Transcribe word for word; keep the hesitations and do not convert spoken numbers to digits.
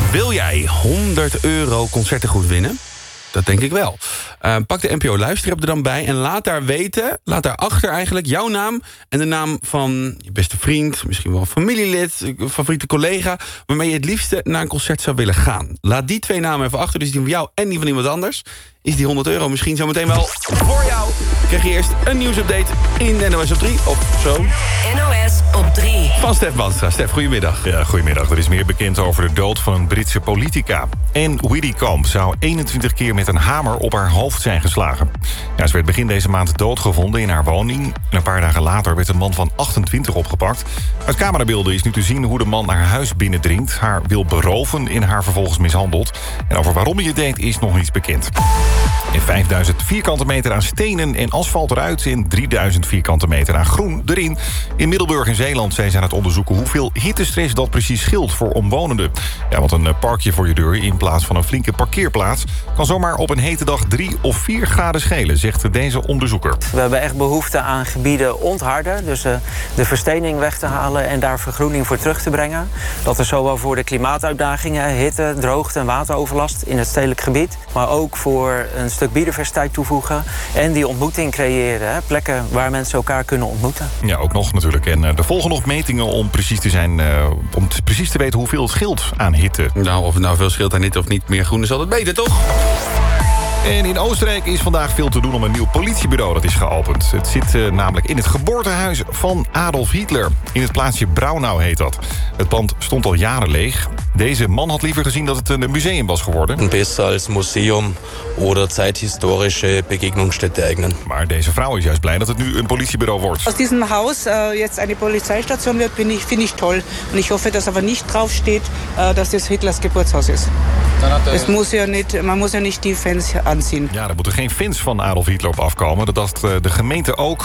Wil jij honderd euro concertengoed winnen? Dat denk ik wel. Uh, pak de N P O Luisterapp er dan bij en laat daar weten, laat daarachter eigenlijk jouw naam en de naam van je beste vriend, misschien wel een familielid, een favoriete collega, waarmee je het liefste naar een concert zou willen gaan. Laat die twee namen even achter, dus die van jou en die van iemand anders. Is die honderd euro misschien zometeen wel voor jou? Krijg je eerst een nieuwsupdate in de N O S op drie of zo. N O S op drie. Van Stef Banstra. Stef, goedemiddag. Ja, goedemiddag. Er is meer bekend over de dood van een Britse politica. Anne Widdecombe zou eenentwintig keer met een hamer op haar hoofd zijn geslagen. Ja, ze werd begin deze maand doodgevonden in haar woning. En een paar dagen later werd een man van achtentwintig opgepakt. Uit camerabeelden is nu te zien hoe de man haar huis binnendringt, haar wil beroven en haar vervolgens mishandelt. En over waarom hij het deed is nog niets bekend. In vijfduizend vierkante meter aan stenen en asfalt eruit en drieduizend vierkante meter aan groen erin. In Middelburg in Zeeland zijn ze aan het onderzoeken hoeveel hittestress dat precies scheelt voor omwonenden. Ja, want een parkje voor je deur in plaats van een flinke parkeerplaats kan zomaar op een hete dag drie of vier graden schelen, zegt deze onderzoeker. We hebben echt behoefte aan gebieden ontharden, dus uh, de verstening weg te halen en daar vergroening voor terug te brengen. Dat is zowel voor de klimaatuitdagingen, hitte, droogte en wateroverlast in het stedelijk gebied, maar ook voor een stuk biodiversiteit toevoegen en die ontmoeting creëren. Hè? Plekken waar mensen elkaar kunnen ontmoeten. Ja, ook nog natuurlijk. En uh, er volgen nog metingen om precies te zijn, uh, om t- precies te weten hoeveel het scheelt aan hitte. Nou, of het nou veel scheelt aan hitte of niet, meer groen is altijd beter, toch? En in Oostenrijk is vandaag veel te doen om een nieuw politiebureau dat is geopend. Het zit uh, namelijk in het geboortehuis van Adolf Hitler. In het plaatsje Braunau heet dat. Het pand stond al jaren leeg. Deze man had liever gezien dat het een museum was geworden. Besser als museum oder zeithistorische Begegnungsstätte eignen. Maar deze vrouw is juist blij dat het nu een politiebureau wordt. Aus diesem Haus uh, jetzt eine Polizeistation wird, bin ich, finde ich toll. Und ich hoffe, dass aber nicht draufsteht, uh, dass das Hitlers Geburtshaus ist. Es muss ja nicht, man muss ja nicht die Fans anzien. Ja, er moeten geen fans van Adolf Hitler op afkomen. Dat dacht de gemeente ook.